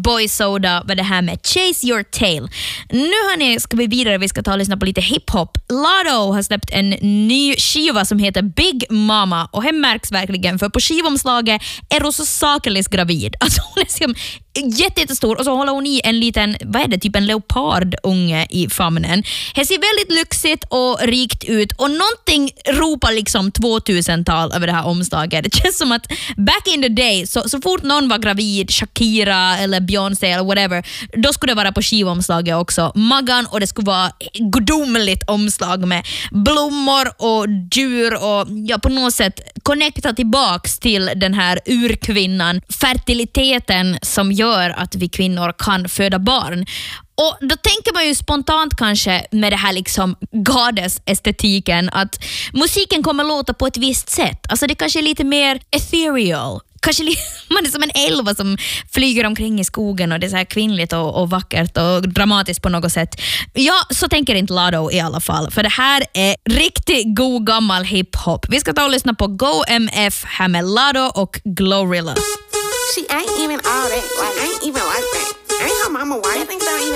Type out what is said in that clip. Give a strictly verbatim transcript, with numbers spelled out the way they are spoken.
Boy Soda var det här med Chase Your Tail. Nu hörni, ska vi vidare, vi ska ta och lyssna på lite hiphop. Lotto har släppt en ny skiva som heter Big Mama och det märks verkligen, för på skivomslaget är hon så sakeligt gravid. Alltså hon är liksom jättestor och så håller hon i en liten, vad är det, typ en leopardunge i famnen. Det ser väldigt lyxigt och rikt ut och någonting ropar liksom tvåtusental över det här omslaget. Det känns som att back in the day, så, så fort någon var gravid, Shakira eller Beyoncé eller whatever, då skulle det vara på skivomslaget också. Maggan, och det skulle vara gudomligt omslag med blommor och djur och ja, på något sätt connecta tillbaks till den här urkvinnan, fertiliteten som gör att vi kvinnor kan föda barn. Och då tänker man ju spontant kanske med det här liksom goddess-estetiken att musiken kommer låta på ett visst sätt. Alltså det kanske är lite mer ethereal. Kanske li- man är som en elva som flyger omkring i skogen och det är så här kvinnligt och, och vackert och dramatiskt på något sätt. Ja, så tänker inte Lotto i alla fall. För det här är riktigt god gammal hiphop. Vi ska ta och lyssna på Go M F här med Lotto och Glorilla. She ain't even all that. Like, ain't even like that. Ain't her mama white. I think so even